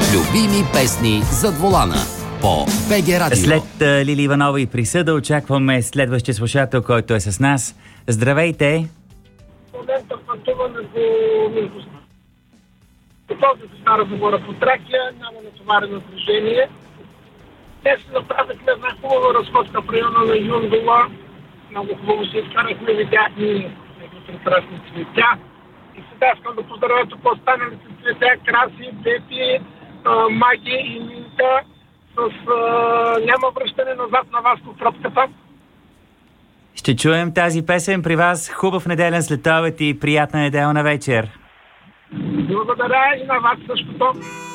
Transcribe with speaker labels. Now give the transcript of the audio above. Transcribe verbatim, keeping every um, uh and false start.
Speaker 1: Любими песни зад волана по БГ Радио.
Speaker 2: След uh, Лили Иванова и присъда очакваме следващия слушател, който е с нас. Здравейте!
Speaker 3: В момента пътуването между този за Стара Загора по Тракия, няма натоварено движение. Днес направихме една хубава разходка в района на Юндола. Много хубаво се изкарахме, видяхме много прекрасни цветя. И сега искам да поздравя тук останалите цветя, краси, бепи, маги и минка. С а, няма връщане назад на вас по тръпката.
Speaker 2: Ще чуем тази песен при вас. Хубав неделен следобед и приятна неделна вечер.
Speaker 3: Благодаря и на вас същото.